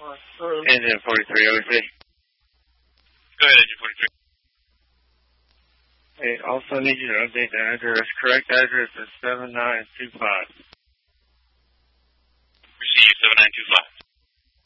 Engine 43, OC. Go ahead, Engine 43. Hey, also need you to update the address. Correct address is 7925. Receive 7925.